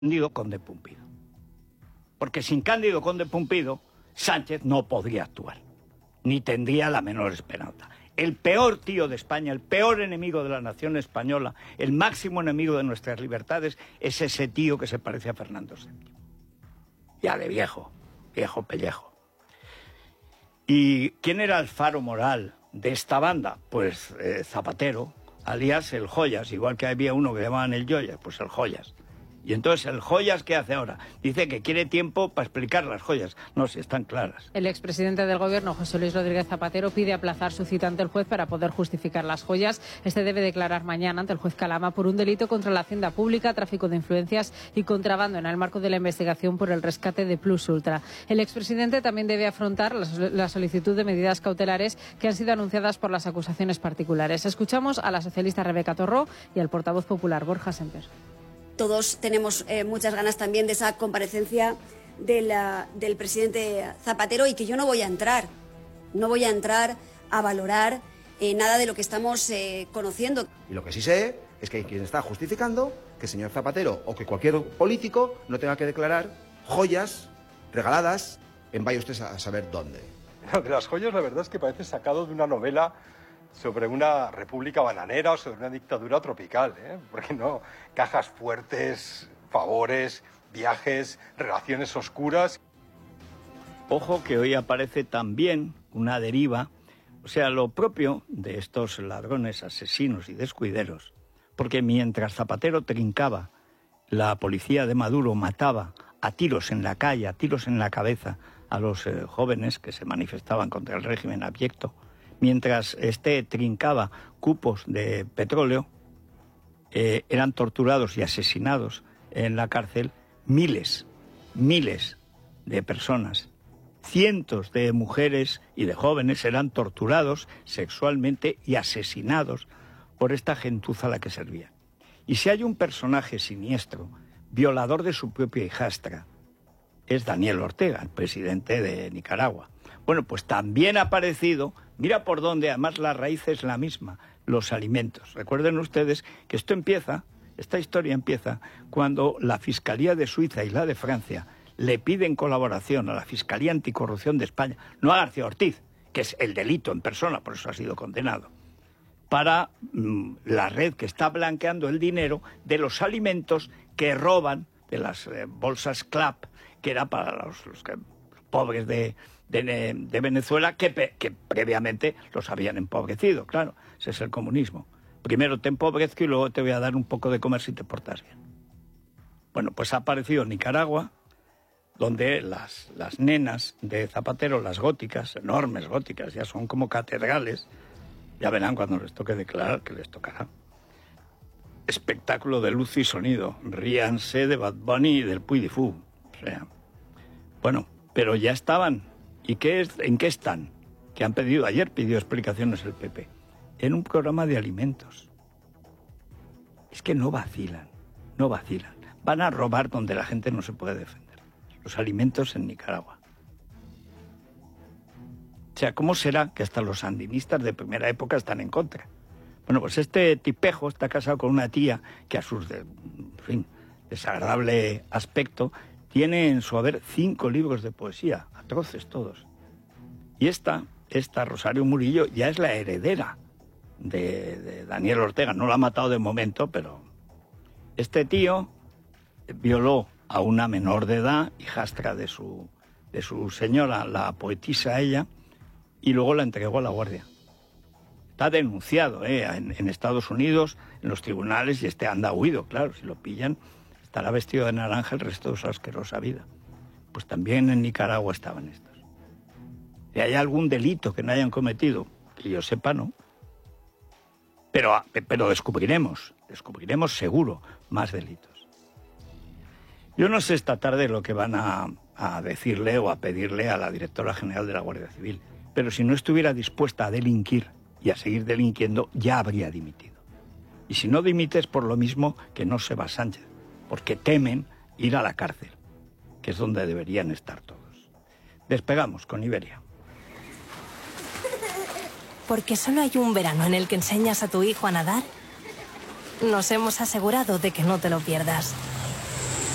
Cándido Conde Pumpido. Porque sin Cándido Conde Pumpido, Sánchez no podría actuar, ni tendría la menor esperanza. El peor tío de España, el peor enemigo de la nación española, el máximo enemigo de nuestras libertades, es ese tío que se parece a Fernando VII. Ya de viejo pellejo. ¿Y quién era el faro moral de esta banda? Pues Zapatero, alias el Joyas, igual que había uno que llamaban el Joyas, pues el Joyas. Y entonces el Joyas, ¿qué hace ahora? Dice que quiere tiempo para explicar las joyas. No, si están claras. El expresidente del Gobierno, José Luis Rodríguez Zapatero, pide aplazar su cita ante el juez para poder justificar las joyas. Este debe declarar mañana ante el juez Calama por un delito contra la hacienda pública, tráfico de influencias y contrabando en el marco de la investigación por el rescate de Plus Ultra. El expresidente también debe afrontar la solicitud de medidas cautelares que han sido anunciadas por las acusaciones particulares. Escuchamos a la socialista Rebeca Torró y al portavoz popular Borja Semper. Todos tenemos muchas ganas también de esa comparecencia del presidente Zapatero, y que yo no voy a entrar a valorar nada de lo que estamos conociendo. Y lo que sí sé es que quien está justificando que el señor Zapatero o que cualquier político no tenga que declarar joyas regaladas en vaya usted a saber dónde. De las joyas, la verdad es que parece sacado de una novela sobre una república bananera o sobre una dictadura tropical, porque no, cajas fuertes, favores, viajes, relaciones oscuras. Ojo que hoy aparece también una deriva, o sea, lo propio de estos ladrones, asesinos y descuideros, porque mientras Zapatero trincaba, la policía de Maduro mataba a tiros en la calle, a tiros en la cabeza a los jóvenes que se manifestaban contra el régimen abyecto. Mientras trincaba cupos de petróleo, eran torturados y asesinados en la cárcel miles de personas. Cientos de mujeres y de jóvenes eran torturados sexualmente y asesinados por esta gentuza a la que servía. Y si hay un personaje siniestro, violador de su propia hijastra, es Daniel Ortega, el presidente de Nicaragua. Bueno, pues también ha aparecido, mira por dónde, además la raíz es la misma, los alimentos. Recuerden ustedes que esta historia empieza cuando la Fiscalía de Suiza y la de Francia le piden colaboración a la Fiscalía Anticorrupción de España, no a García Ortiz, que es el delito en persona, por eso ha sido condenado, para la red que está blanqueando el dinero de los alimentos que roban de las bolsas CLAP, que era para los pobres de Venezuela, que previamente los habían empobrecido. Claro, ese es el comunismo. Primero te empobrezco y luego te voy a dar un poco de comer si te portas bien. Bueno, pues ha aparecido Nicaragua, donde las nenas de Zapatero, las góticas, enormes góticas, ya son como catedrales, ya verán cuando les toque declarar, que les tocará. Espectáculo de luz y sonido, ríanse de Bad Bunny y del Puy de Fou. O sea, bueno, pero ya estaban. ¿Y en qué están? Que han pedido, ayer pidió explicaciones el PP, en un programa de alimentos. Es que no vacilan. Van a robar donde la gente no se puede defender. Los alimentos en Nicaragua. O sea, ¿cómo será que hasta los sandinistas de primera época están en contra? Bueno, pues este tipejo está casado con una tía que a su desagradable aspecto tiene en su haber 5 libros de poesía, atroces todos. Y esta Rosario Murillo, ya es la heredera de Daniel Ortega. No la ha matado de momento, pero este tío violó a una menor de edad, hijastra de su señora, la poetisa ella, y luego la entregó a la Guardia. Está denunciado en Estados Unidos, en los tribunales, y anda huido, claro, si lo pillan estará vestido de naranja el resto de su asquerosa vida. Pues también en Nicaragua estaban estos. Si hay algún delito que no hayan cometido, que yo sepa, no. Pero descubriremos seguro más delitos. Yo no sé esta tarde lo que van a decirle o a pedirle a la directora general de la Guardia Civil, pero si no estuviera dispuesta a delinquir y a seguir delinquiendo, ya habría dimitido. Y si no dimite es por lo mismo que no se va Sánchez, porque temen ir a la cárcel, que es donde deberían estar todos. Despegamos con Iberia. Porque solo hay un verano en el que enseñas a tu hijo a nadar, nos hemos asegurado de que no te lo pierdas.